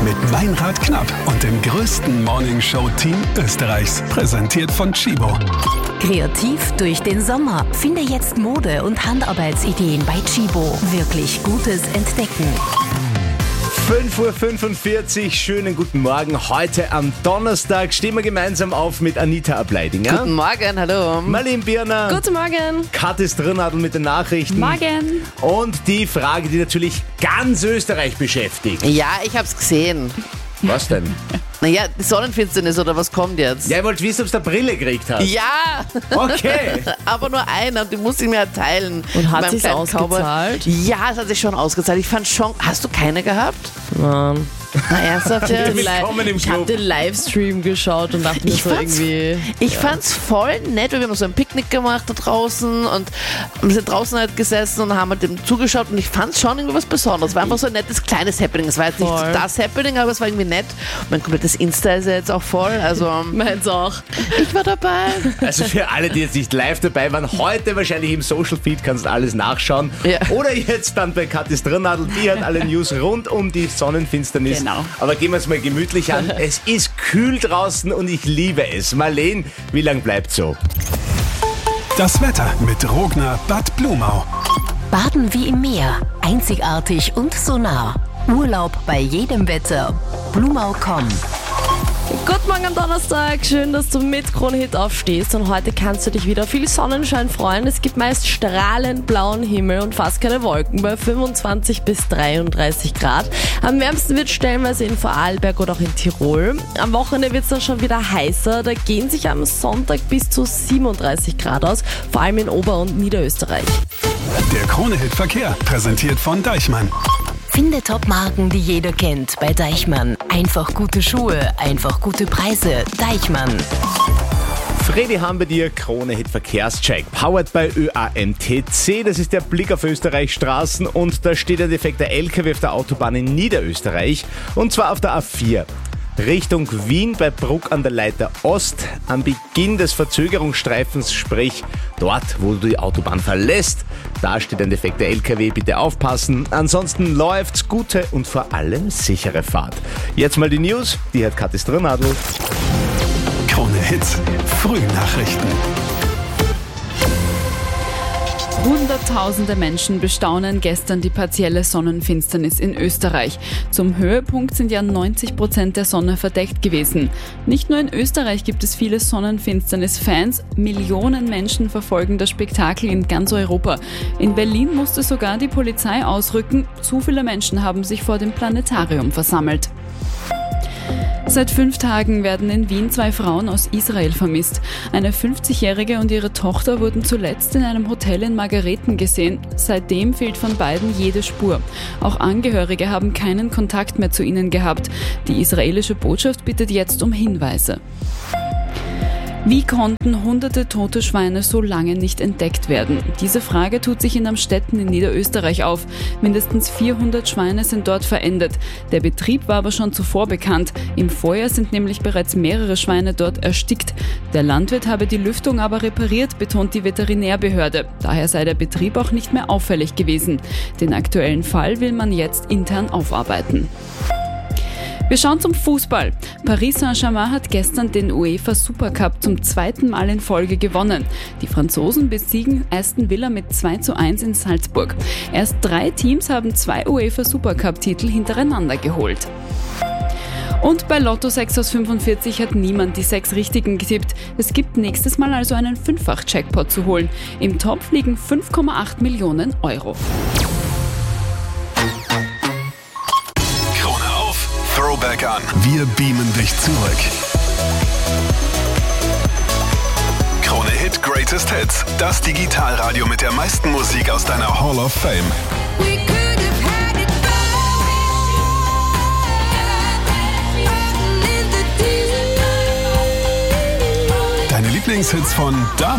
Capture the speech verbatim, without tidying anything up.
mit Meinrad Knapp und dem größten Morningshow-Team Österreichs. Präsentiert von Chibo. Kreativ durch den Sommer. Finde jetzt Mode- und Handarbeitsideen bei Chibo. Wirklich Gutes entdecken. fünf Uhr fünfundvierzig, schönen guten Morgen. Heute am Donnerstag stehen wir gemeinsam auf mit Anita Ableidinger. Guten Morgen, hallo. Marlene Birner. Guten Morgen. Kathis Drinadl mit den Nachrichten. Morgen. Und die Frage, die natürlich ganz Österreich beschäftigt. Ja, ich hab's gesehen. Was denn? Naja, die Sonnenfinsternis oder was kommt jetzt? Ja, ihr wollt wissen, ob du eine Brille gekriegt hast. Ja! Okay. Aber nur einer und die musste ich mir halt teilen. Und hat Mit meinem sich's kleinen ausgezahlt? Cowboy. Ja, es hat sich schon ausgezahlt. Ich fand schon... Hast du keine gehabt? Nein. Na, ernsthaft jetzt? Willkommen im Ich habe Club. den Livestream geschaut und dachte mir Ich so fand's, irgendwie... ich fand's voll nett, weil wir haben so ein Picknick gemacht da draußen und wir sind draußen halt gesessen und haben halt dem zugeschaut und ich fand's schon irgendwie was Besonderes. Es war einfach so ein nettes kleines Happening. Es war jetzt nicht Voll. das Happening, aber es war irgendwie nett. Mein komplettes Insta ist ja jetzt auch voll, also Meins auch. ich war dabei. Also für alle, die jetzt nicht live dabei waren, heute wahrscheinlich im Social Feed kannst du alles nachschauen. Ja. Oder jetzt dann bei Kathis Drinadl, die hat alle News rund um die Sonnenfinsternis. Genau. Aber gehen wir es mal gemütlich an. Es ist kühl draußen und ich liebe es. Marlene, wie lang bleibt so? Das Wetter mit Rogner Bad Blumau. Baden wie im Meer. Einzigartig und so nah. Urlaub bei jedem Wetter. Blumau punkt com. Guten Morgen am Donnerstag. Schön, dass du mit Kronehit aufstehst. Und heute kannst du dich wieder auf viel Sonnenschein freuen. Es gibt meist strahlend blauen Himmel und fast keine Wolken bei fünfundzwanzig bis dreiunddreißig Grad. Am wärmsten wird stellenweise in Vorarlberg oder auch in Tirol. Am Wochenende wird es dann schon wieder heißer. Da gehen sich am Sonntag bis zu siebenunddreißig Grad aus. Vor allem in Ober- und Niederösterreich. Der Kronehit Verkehr, präsentiert von Deichmann. Finde Top-Marken, die jeder kennt bei Deichmann. Einfach gute Schuhe, einfach gute Preise. Deichmann. Fredi haben wir dir Kronehit Verkehrscheck. Powered by Ö A M T C. Das ist der Blick auf Österreichs Straßen und da steht ein defekter L K W auf der Autobahn in Niederösterreich. Und zwar auf der A vier. Richtung Wien bei Bruck an der Leiter Ost am Beginn des Verzögerungsstreifens, sprich dort, wo du die Autobahn verlässt. Da steht ein defekter L K W, bitte aufpassen. Ansonsten läuft's, gute und vor allem sichere Fahrt. Jetzt mal die News, die hat Kathis Drinadl. Kronehit Frühnachrichten. Hunderttausende Menschen bestaunen gestern die partielle Sonnenfinsternis in Österreich. Zum Höhepunkt sind ja neunzig Prozent der Sonne verdeckt gewesen. Nicht nur in Österreich gibt es viele Sonnenfinsternis-Fans. Millionen Menschen verfolgen das Spektakel in ganz Europa. In Berlin musste sogar die Polizei ausrücken. Zu viele Menschen haben sich vor dem Planetarium versammelt. Seit fünf Tagen werden in Wien zwei Frauen aus Israel vermisst. Eine fünfzigjährige und ihre Tochter wurden zuletzt in einem Hotel in Margareten gesehen. Seitdem fehlt von beiden jede Spur. Auch Angehörige haben keinen Kontakt mehr zu ihnen gehabt. Die israelische Botschaft bittet jetzt um Hinweise. Wie konnten hunderte tote Schweine so lange nicht entdeckt werden? Diese Frage tut sich in Amstetten in Niederösterreich auf. Mindestens vierhundert Schweine sind dort verendet. Der Betrieb war aber schon zuvor bekannt. Im Vorjahr sind nämlich bereits mehrere Schweine dort erstickt. Der Landwirt habe die Lüftung aber repariert, betont die Veterinärbehörde. Daher sei der Betrieb auch nicht mehr auffällig gewesen. Den aktuellen Fall will man jetzt intern aufarbeiten. Wir schauen zum Fußball. Paris Saint-Germain hat gestern den UEFA Supercup zum zweiten Mal in Folge gewonnen. Die Franzosen besiegen Aston Villa mit zwei zu eins in Salzburg. Erst drei Teams haben zwei UEFA Supercup-Titel hintereinander geholt. Und bei Lotto sechs aus fünfundvierzig hat niemand die sechs Richtigen getippt. Es gibt nächstes Mal also einen Fünffach-Jackpot zu holen. Im Topf liegen fünf Komma acht Millionen Euro. Throwback an. Wir beamen dich zurück. Kronehit Greatest Hits. Das Digitalradio mit der meisten Musik aus deiner Hall of Fame. Deine Lieblingshits von damals.